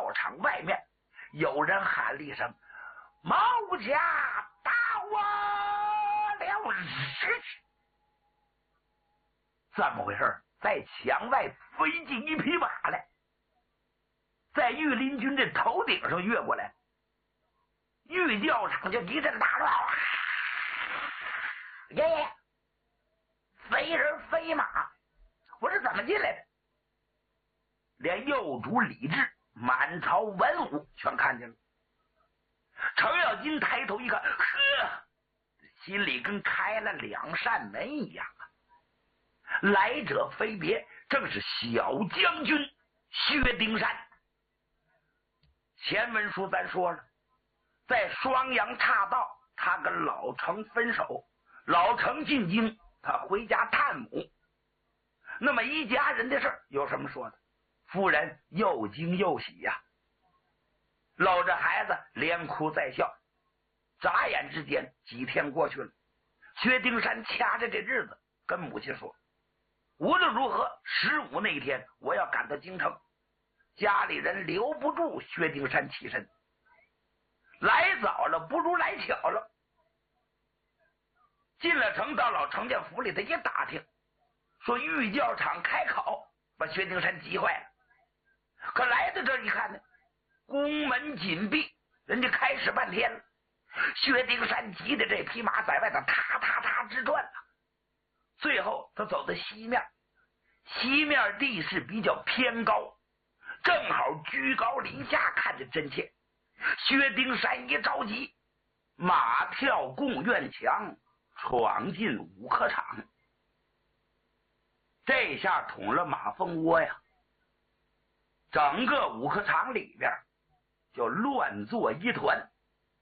场外面有人喊了一声：“毛家打我了！”怎么回事？在墙外飞进一匹马来，在御林军这头顶上越过来，御教场就一阵大乱。爷爷，飞人飞马，我是怎么进来的？连右主李治、满朝文武全看见了。程咬金抬头一看，呵，心里跟开了两扇门一样啊！来者非别，正是小将军薛丁山。前文书咱说了，在双阳岔道，他跟老程分手，老程进京，他回家探母。那么一家人的事儿有什么说的？夫人又惊又喜呀，搂着孩子连哭带笑。眨眼之间几天过去了，薛丁山掐着这日子跟母亲说，无论如何15那一天我要赶到京城。家里人留不住薛丁山起身，来早了不如来巧了。进了城，到老程家府里头一打听，说御教场开考，把薛丁山急坏了。可来到这一看呢，宫门紧闭，人家开始半天了。薛丁山急的这匹马在外头踏踏踏直转了。最后他走到西面，西面地势比较偏高，正好居高临下看着真切。薛丁山一着急，马跳贡院墙，闯进五科场。这下捅了马蜂窝呀，整个五科场里边就乱作一团。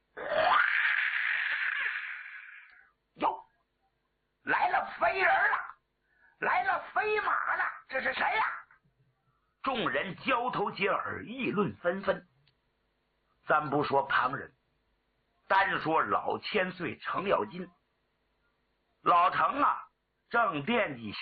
哟，来了飞人了，来了飞马了，这是谁呀？众人交头接耳，议论纷纷。咱不说旁人，单说老千岁程咬金。老程啊，正惦记